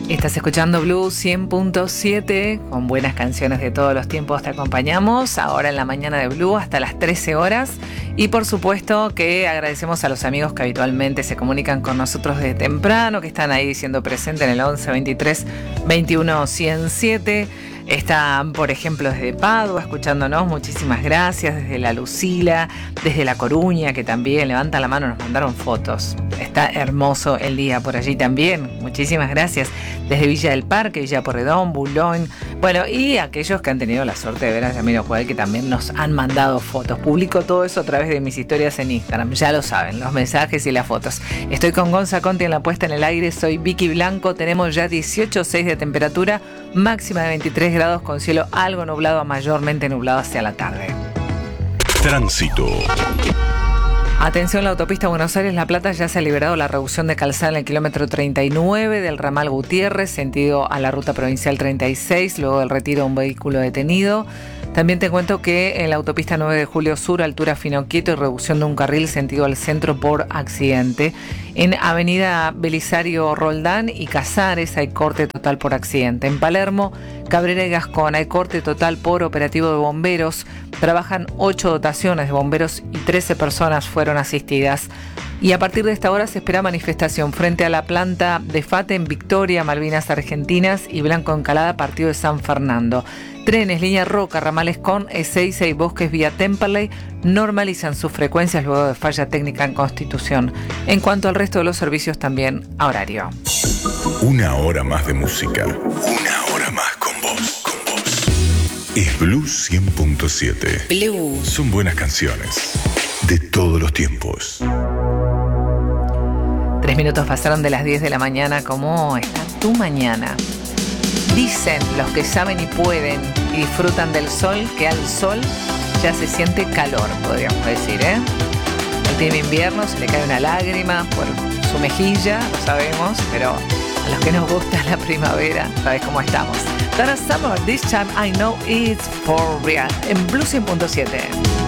Estás escuchando Blue 100.7 con buenas canciones de todos los tiempos. Te acompañamos ahora en la mañana de Blue hasta las 13 horas. Y por supuesto que agradecemos a los amigos que habitualmente se comunican con nosotros desde temprano, que están ahí siendo presentes en el 11 23 21 107. Están, por ejemplo, desde Padua escuchándonos, muchísimas gracias. Desde La Lucila, desde La Coruña, que también levantan la mano, nos mandaron fotos. Está hermoso el día por allí también, muchísimas gracias. Desde Villa del Parque, Villa Porredón, Boulogne, bueno, y aquellos que han tenido la suerte de ver a Jamiroquai, que también nos han mandado fotos. Publico todo eso a través de mis historias en Instagram, ya lo saben, los mensajes y las fotos. Estoy con Gonza Conti en la puesta en el aire, soy Vicky Blanco, tenemos ya 18,6 de temperatura, máxima de 23 grados con cielo algo nublado a mayormente nublado hacia la tarde. Tránsito. Atención, la autopista Buenos Aires-La Plata ya se ha liberado la reducción de calzada en el kilómetro 39 del ramal Gutiérrez, sentido a la ruta provincial 36, luego del retiro de un vehículo detenido. También te cuento que en la autopista 9 de Julio Sur, altura Finoquieto y reducción de un carril sentido al centro por accidente. En avenida Belisario Roldán y Casares hay corte total por accidente. En Palermo, Cabrera y Gascón hay corte total por operativo de bomberos. Trabajan 8 dotaciones de bomberos y 13 personas fueron asistidas. Y a partir de esta hora se espera manifestación frente a la planta de FATE en Victoria, Malvinas Argentinas y Blanco Encalada, partido de San Fernando. Trenes, línea Roca, ramales con Ezeiza y Bosques vía Temperley normalizan sus frecuencias luego de falla técnica en Constitución. En cuanto al resto de los servicios, también a horario. Una hora más de música. Una hora más con vos. Es Blue 100.7. Blue. Son buenas canciones de todos los tiempos. 3 minutos pasaron de las 10 de la mañana. ¿Cómo está tu mañana? Dicen los que saben y pueden y disfrutan del sol que al sol ya se siente calor, podríamos decir, ¿eh? Al clima invierno se le cae una lágrima por su mejilla, lo sabemos, pero a los que nos gusta la primavera, sabes cómo estamos. Donna Summer, This Time I Know It's For Real, en Blue 100.7.